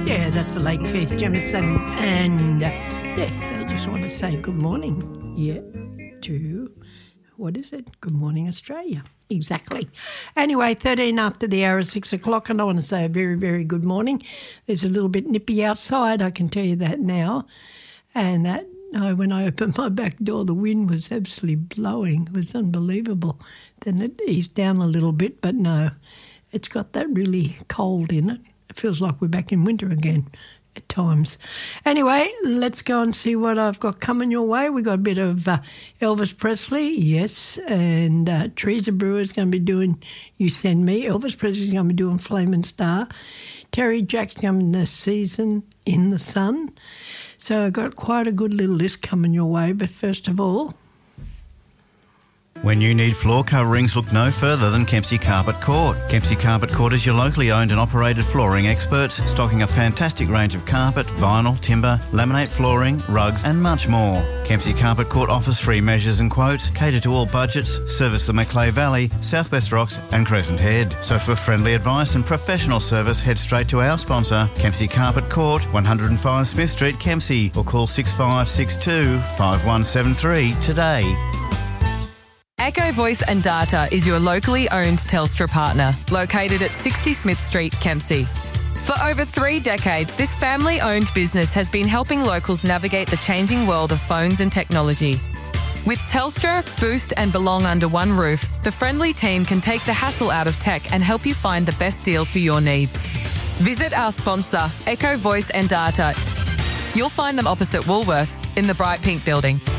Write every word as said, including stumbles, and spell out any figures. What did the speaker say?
Yeah, that's the late Keith Jemison. And, uh, yeah, they just want to say good morning, yeah, to, what is it? Good morning, Australia. Exactly. Anyway, thirteen after the hour of six o'clock, and I want to say a very, very good morning. There's a little bit nippy outside, I can tell you that now. And that, no, when I opened my back door, the wind was absolutely blowing. It was unbelievable. Then it eased down a little bit, but no, it's got that really cold in it. It feels like we're back in winter again at times. Anyway, let's go and see what I've got coming your way. We've got a bit of uh, Elvis Presley, yes, and uh, Teresa Brewer's going to be doing You Send Me. Elvis Presley's going to be doing Flamin' Star. Terry Jack's coming this season In the Sun. So I've got quite a good little list coming your way, but first of all... When you need floor coverings, look no further than Kempsey Carpet Court. Kempsey Carpet Court is your locally owned and operated flooring experts, stocking a fantastic range of carpet, vinyl, timber, laminate flooring, rugs and much more. Kempsey Carpet Court offers free measures and quotes, cater to all budgets, service the Macleay Valley, Southwest Rocks and Crescent Head. So for friendly advice and professional service, head straight to our sponsor, Kempsey Carpet Court, one oh five Smith Street, Kempsey, or call six five six two, five one seven three today. Echo Voice and Data is your locally owned Telstra partner, located at sixty Smith Street, Kempsey. For over three decades, this family-owned business has been helping locals navigate the changing world of phones and technology. With Telstra, Boost and Belong under one roof, the friendly team can take the hassle out of tech and help you find the best deal for your needs. Visit our sponsor, Echo Voice and Data. You'll find them opposite Woolworths in the Bright Pink Building.